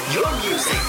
your music.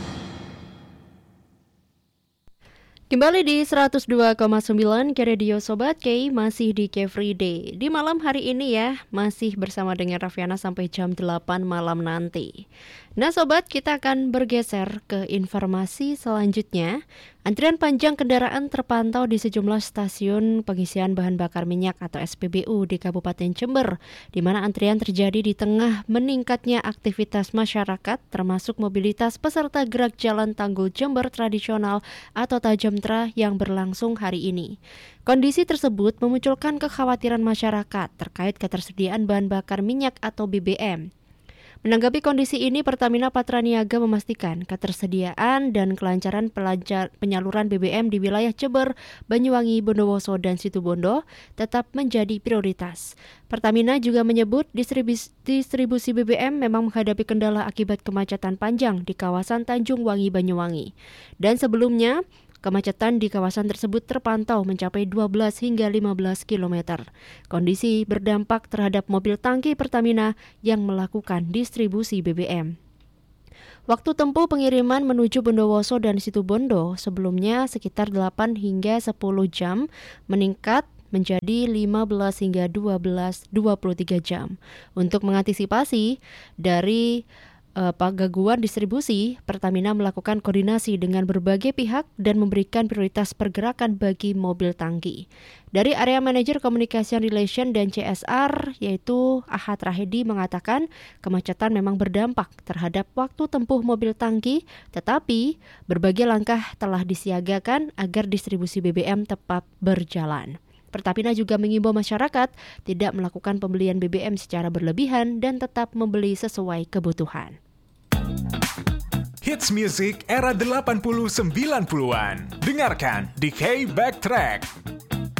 Kembali di 102,9 ke Radio Sobat K, masih di K-Free Day. Di malam hari ini ya, masih bersama dengan Raffiana sampai jam 8 malam nanti. Nah Sobat, kita akan bergeser ke informasi selanjutnya. Antrian panjang kendaraan terpantau di sejumlah stasiun pengisian bahan bakar minyak atau SPBU di Kabupaten Jember, di mana antrian terjadi di tengah meningkatnya aktivitas masyarakat, termasuk mobilitas peserta gerak jalan Tanggul Jember tradisional atau Tajamtra yang berlangsung hari ini. Kondisi tersebut memunculkan kekhawatiran masyarakat terkait ketersediaan bahan bakar minyak atau BBM. Menanggapi kondisi ini, Pertamina Patraniaga memastikan ketersediaan dan kelancaran penyaluran BBM di wilayah Jember, Banyuwangi, Bondowoso, dan Situbondo tetap menjadi prioritas. Pertamina juga menyebut distribusi BBM memang menghadapi kendala akibat kemacetan panjang di kawasan Tanjung Wangi, Banyuwangi. Dan sebelumnya, kemacetan di kawasan tersebut terpantau mencapai 12 hingga 15 km. Kondisi berdampak terhadap mobil tangki Pertamina yang melakukan distribusi BBM. Waktu tempuh pengiriman menuju Bondowoso dan Situbondo sebelumnya sekitar 8 hingga 10 jam meningkat menjadi 15 hingga 23 jam. Untuk mengantisipasi dari gangguan distribusi, Pertamina melakukan koordinasi dengan berbagai pihak dan memberikan prioritas pergerakan bagi mobil tangki. Dari Area Manajer Communication Relation dan CSR, yaitu Ahad Rahedi mengatakan kemacetan memang berdampak terhadap waktu tempuh mobil tangki, tetapi berbagai langkah telah disiagakan agar distribusi BBM tetap berjalan. Pertamina juga mengimbau masyarakat tidak melakukan pembelian BBM secara berlebihan dan tetap membeli sesuai kebutuhan. Hits music era 80-90-an. Dengarkan di K Backtrack.